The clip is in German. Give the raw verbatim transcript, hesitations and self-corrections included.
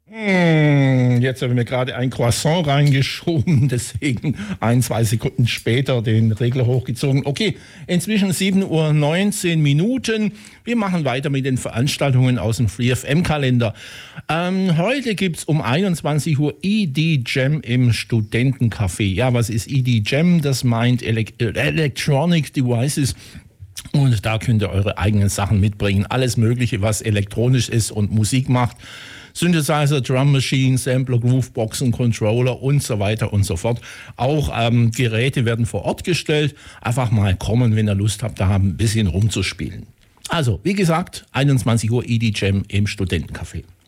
Hm, jetzt habe ich mir gerade ein Croissant reingeschoben, deswegen ein, zwei Sekunden später den Regler hochgezogen. Okay, inzwischen sieben Uhr neunzehn Minuten. Wir machen weiter mit den Veranstaltungen aus dem Free F M-Kalender. Ähm, heute gibt's um einundzwanzig Uhr E D Jam im Studentencafé. Ja, was ist E D Jam? Das meint Ele- Electronic Devices. Und da könnt ihr eure eigenen Sachen mitbringen. Alles Mögliche, was elektronisch ist und Musik macht. Synthesizer, Drum Machine, Sampler, Grooveboxen, Controller und so weiter und so fort. Auch ähm, Geräte werden vor Ort gestellt. Einfach mal kommen, wenn ihr Lust habt, da ein bisschen rumzuspielen. Also, wie gesagt, einundzwanzig Uhr E D Jam im Studentencafé.